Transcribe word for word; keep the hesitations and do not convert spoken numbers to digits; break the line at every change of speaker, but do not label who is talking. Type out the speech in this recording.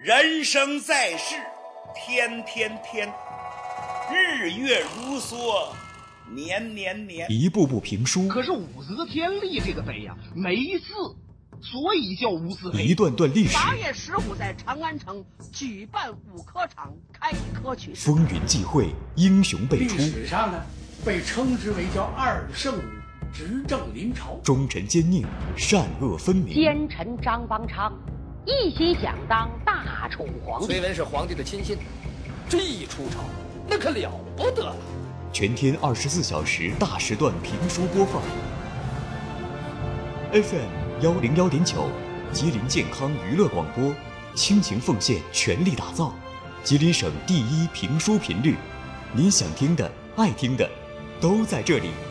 人生在世，天天天，日月如梭，年年年。
一部部评书，
可是武则天立这个碑呀、啊，没字，所以叫无字碑。
一段段历史。
八月十五在长安城举办武科场开科取士，
风云际会，英雄辈出。
历史上呢，被称之为叫二圣武，执政临朝，
忠臣奸佞，善恶分明。
奸臣张邦昌一心想当大宠皇帝。
崔文是皇帝的亲信，这一出朝，那可了不得了。
全天二十四小时大时段评书播放 ，F M 幺零幺点九，吉林健康娱乐广播，倾情奉献，全力打造吉林省第一评书频率。您想听的、爱听的，都在这里。